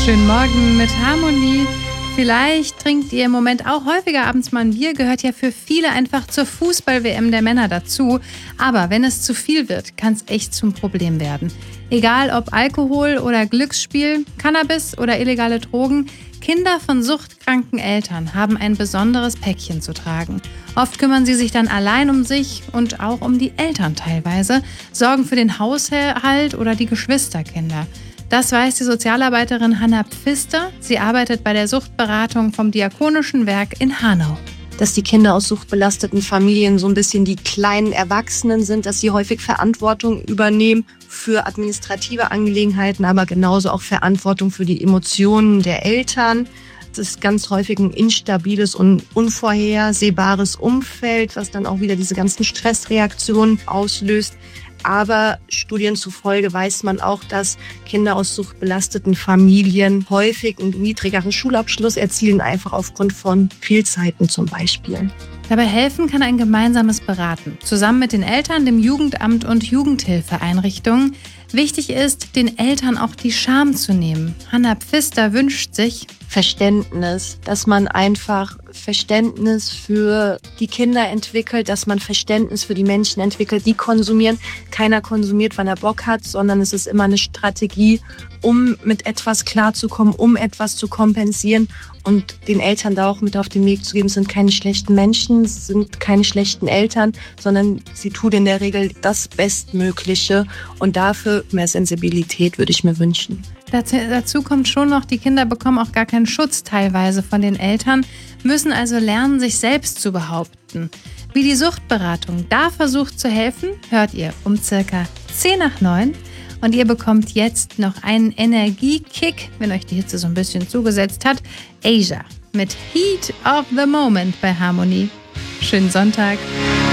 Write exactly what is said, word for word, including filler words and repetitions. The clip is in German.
Schönen Morgen mit Harmonie. Vielleicht trinkt ihr im Moment auch häufiger abends mal ein Bier, gehört ja für viele einfach zur Fußball-W M der Männer dazu. Aber wenn es zu viel wird, kann es echt zum Problem werden. Egal ob Alkohol oder Glücksspiel, Cannabis oder illegale Drogen, Kinder von suchtkranken Eltern haben ein besonderes Päckchen zu tragen. Oft kümmern sie sich dann allein um sich und auch um die Eltern teilweise, sorgen für den Haushalt oder die Geschwisterkinder. Das weiß die Sozialarbeiterin Hanna Pfister. Sie arbeitet bei der Suchtberatung vom Diakonischen Werk in Hanau. Dass die Kinder aus suchtbelasteten Familien so ein bisschen die kleinen Erwachsenen sind, dass sie häufig Verantwortung übernehmen für administrative Angelegenheiten, aber genauso auch Verantwortung für die Emotionen der Eltern. Es ist ganz häufig ein instabiles und unvorhersehbares Umfeld, was dann auch wieder diese ganzen Stressreaktionen auslöst. Aber Studien zufolge weiß man auch, dass Kinder aus suchtbelasteten Familien häufig einen niedrigeren Schulabschluss erzielen, einfach aufgrund von Fehlzeiten zum Beispiel. Dabei helfen kann ein gemeinsames Beraten, zusammen mit den Eltern, dem Jugendamt und Jugendhilfeeinrichtungen. Wichtig ist, den Eltern auch die Scham zu nehmen. Hanna Pfister wünscht sich Verständnis, dass man einfach Verständnis für die Kinder entwickelt, dass man Verständnis für die Menschen entwickelt, die konsumieren. Keiner konsumiert, wann er Bock hat, sondern es ist immer eine Strategie, um mit etwas klarzukommen, um etwas zu kompensieren und den Eltern da auch mit auf den Weg zu geben, es sind keine schlechten Menschen, es sind keine schlechten Eltern, sondern sie tun in der Regel das Bestmögliche und dafür mehr Sensibilität würde ich mir wünschen. Dazu kommt schon noch, die Kinder bekommen auch gar keinen Schutz teilweise von den Eltern, müssen also lernen, sich selbst zu behaupten. Wie die Suchtberatung da versucht zu helfen, hört ihr um circa zehn nach neun. Und ihr bekommt jetzt noch einen Energiekick, wenn euch die Hitze so ein bisschen zugesetzt hat. Asia mit Heat of the Moment bei Harmonie. Schönen Sonntag.